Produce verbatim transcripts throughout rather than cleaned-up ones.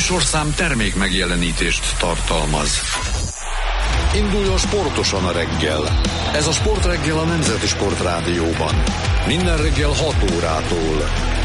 műsorszám termék megjelenítést tartalmaz. Induljon sportosan a reggel. Ez a Sportreggel a Nemzeti Sportrádióban. Minden reggel hat órától.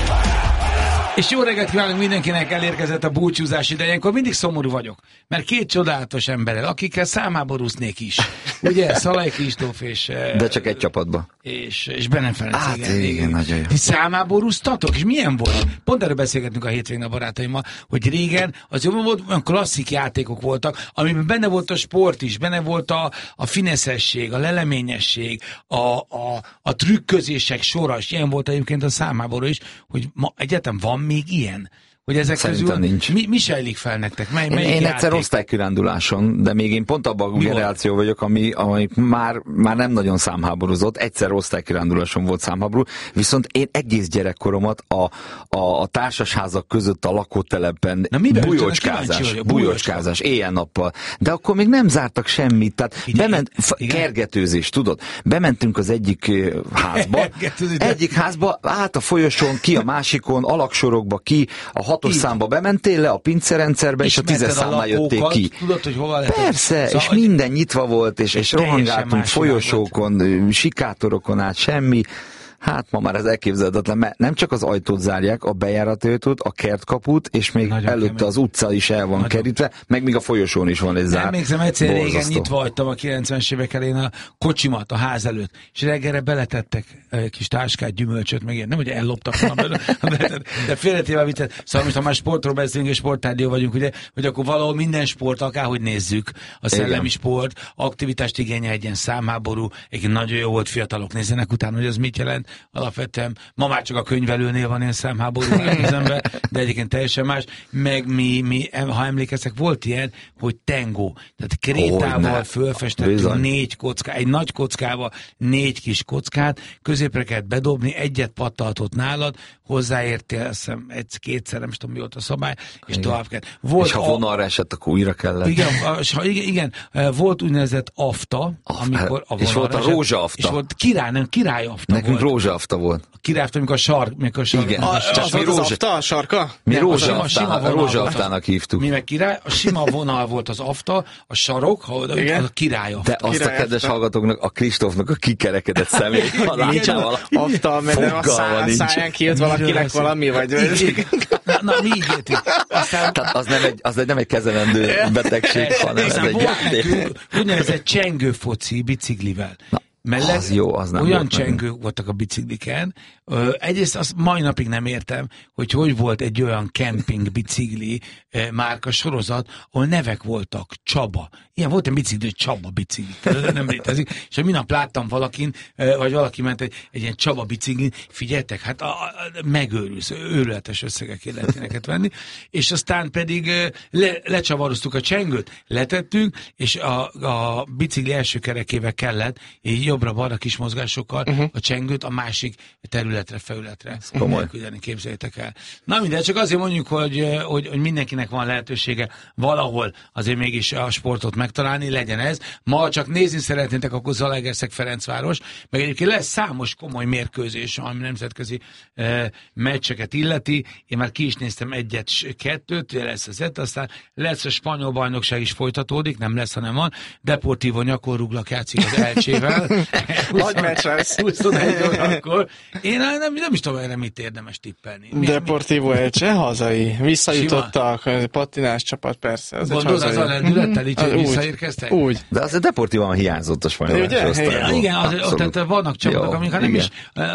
És jó reggelt kívánunk mindenkinek, elérkezett a búcsúzás ideje. Ilyenkor mindig szomorú vagyok, mert két csodálatos emberrel, akikkel számháborúznék is. Ugye, Szalai Kristóf és... De csak egy csapatba. És, és Bennem Ferenc. Hát igen, igen, igen, nagyon jó. Ti számháborúztatok? És milyen volt? Pont erről beszélgetünk a hétvégén a barátaimmal, hogy régen az jobban volt, olyan klasszik játékok voltak, amiben benne volt a sport is, benne volt a, a fineszesség, a leleményesség, a, a, a trükközések sora, és ilyen volt egyébként a számháború is, hogy ma egyetem van még ilyen? Hogy ezek Szerintem közül nincs. Mi, mi sejlik fel nektek? Mely, én én egyszer osztálykiránduláson, de még én pont abban a Mi generáció volt? vagyok, ami, ami már, már nem nagyon számháborúzott. Egyszer osztálykiránduláson volt számháború, viszont én egész gyerekkoromat a, a, a társasházak között a lakótelepen bujocskázás, bujocskázás, éjjel-nappal. De akkor még nem zártak semmit, tehát Igen, bement, igen. kergetőzés, tudod? Bementünk az egyik házba, egyik házba, át a folyosón, ki a másikon, alaksorokba, ki a hatos számba bementél le a pincerendszerbe, és a tízes számnál jöttél ki. Tudod, hogy hova lehet. Persze, Szóval, és minden nyitva volt, és, és rohangáltunk folyosókon, sikátorokon át, semmi. Hát ma már ez elképzelhetetlen, mert nem csak az ajtót zárják, a bejárati ajtót, a kertkaput, és még nagyon előtte kemény. Az utca is el van nagyon kerítve, meg még a folyosón is van egy zár. Emlékszem, egyszer régen nyitva hagytam a kilencvenes évek elején a kocsimat a ház előtt, és reggelre beletettek egy kis táskát, gyümölcsöt, meg ilyen, nem, hogy elloptak volna belőle, de félretéve viccet. Szóval most, ha már sportról beszélünk, és sportrádió vagyunk, ugye, hogy akkor valahol minden sport, akárhogy nézzük, a szellemi igen. sport, aktivitást igényel, egy ilyen számháború, egy nagyon jó volt, fiatalok nézzenek utána, hogy az mit jelent. Alapvetően ma már csak a könyvelőnél van ilyen számháború kezembe, de egyébként teljesen más. Meg mi, mi, ha emlékeztek, volt ilyen, hogy tengó. Tehát krétával fölfestettünk négy kocká, egy nagy kockával négy kis kockát, középre kellett bedobni, egyet pattaltott nálad, hozzáértél, azt hiszem, egy-kétszer, nem tudom, mi volt a szabály, és igen. tovább kell. Volt és ha vonalra esett, akkor újra kellett. Igen, a, igen, igen, volt úgynevezett afta, amikor a és volt a rózsaafta. És volt király, nem királyafta. Nekünk volt. rózsaafta volt. A királyafta, amikor a sark, amikor a sark. Igen. A, az, az, az afta, a sarka? Mi rózsaaftának hívtuk. Mi meg király, a sima vonal volt az afta, a sarok, ha oda, a királyafta. De azt a kedves hallgatóknak, a Kristófnak a kikerekedett szemét, ha látja valaki. Afta, mert nem a száján kijött valakinek valami, vagy... Na, na, mi így értünk. Aztán... Tehát az nem egy, az nem egy kezelendő betegség, hanem ez egy játék. Úgynevezett csengőfoci biciklivel. Na, mellett az jó, az nem olyan volt csengők meg. voltak a bicikliken. Ö, egyrészt azt mai napig nem értem, hogy hogy volt egy olyan kemping bicikli e, márka sorozat, ahol nevek voltak, Csaba. Ilyen volt egy bicikli, hogy Csaba bicikli. De nem létezik. És minap láttam valakin, e, vagy valaki ment egy, egy ilyen Csaba bicikli, figyeltek, hát a, a, megőrülsz, őrületes összegekért lehet ilyeneket venni. És aztán pedig e, le, lecsavaroztuk a csengőt, letettünk, és a, a bicikli első kerekével kellett, így jobbra-balra kis mozgásokkal uh-huh. a csengőt a másik területre, felületre. Komoly. Küldeni, képzeljétek el. Na mindegy, csak azért mondjuk, hogy, hogy, hogy mindenkinek van lehetősége valahol azért mégis a sportot megtalálni, legyen ez. Ma csak nézni szeretnétek, akkor Zalaegerszeg Ferencváros, meg egyébként lesz számos komoly mérkőzés, ami nemzetközi eh, meccseket illeti. Én már ki is néztem egyet, kettőt, lesz az ett, aztán lesz a spanyol bajnokság is folytatódik, nem lesz, hanem van. Deportivo Nyakorruglak játszik az Elcsével. Nagy meccs lesz. huszonegy órakor. Én nem, nem is tudom, erre mit érdemes tippelni. Mi, Deportivo Elche, hazai. Visszajutottak, patinás csapat, persze. Az Gondolod, az a lendülettel így, hogy visszaérkeztek? Úgy. De az a Deportivo hiányzott a spanyol. Igen, igen, az, tehát vannak csapatok, amik nem is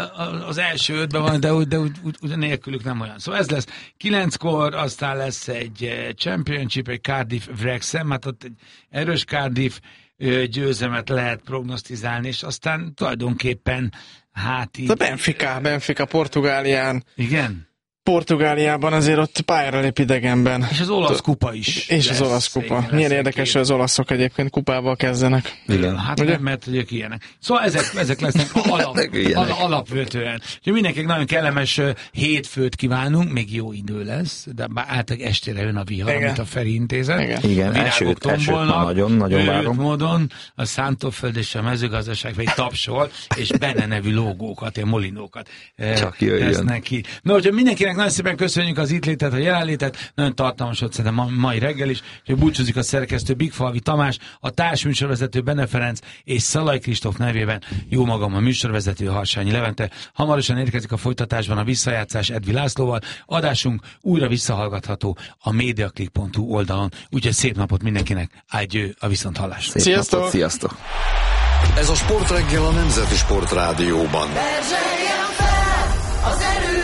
az első ötben van, de úgy, de úgy, úgy, úgy nélkülük nem olyan. Szóval ez lesz kilenckor, aztán lesz egy Championship, egy Cardiff Wrexham, hát ott egy erős Cardiff győzelmet lehet prognosztizálni, és aztán tulajdonképpen hát így... A Benfica, Benfica Portugálián. Igen? Portugáliában azért ott pályára lép idegenben. És az olasz kupa is. És az olasz kupa. Igen, milyen érdekes, hogy az olaszok egyébként kupával kezdenek. Igen. Hát ugye? Mert hogy ők ilyenek. Szóval ezek, ezek lesznek alap, al, alapvetően. Úgyhogy mindenkinek nagyon kellemes hétfőt kívánunk, még jó idő lesz, de már általában estére jön a vihar, igen. amit a Feri intézet. Igen, Igen elsőt, elsőt nagyon, nagyon várom. Módon a Szántóföld és a mezőgazdaság vagy tapsol, és benne nevű logókat, ilyen molinókat csak jöjjön. ki. No, hogyha mindenkinek nagyon szépen köszönjük az itt létet, a jelenlétet, nagyon tartalmas volt szerintem a mai reggel is, hogy búcsúzik a szerkesztő Bigfalvi Tamás, a társműsorvezető Bene Ferenc és Szalai Kristóf nevében jó magam a műsorvezető Harsányi Levente. Hamarosan érkezik a folytatásban a visszajátszás Edvi Lászlóval. Adásunk újra visszahallgatható a mediaclick pont hu oldalon. Úgyhogy szép napot mindenkinek, ágyő a viszonthallásra. Szép Sziasztok! napot, sziasztok! Ez a Sportreggel a Nemzeti Sportrádióban.